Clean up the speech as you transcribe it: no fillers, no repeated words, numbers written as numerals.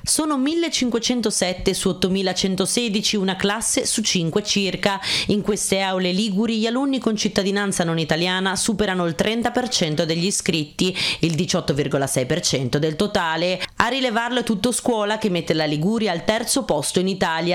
Sono 1507 su 8116, una classe su 5 circa. In queste aule liguri gli alunni con cittadinanza non italiana superano il 30% degli iscritti, il 18,6% del totale. A rilevarlo è Tuttoscuola, che mette la Liguria al terzo posto in Italia,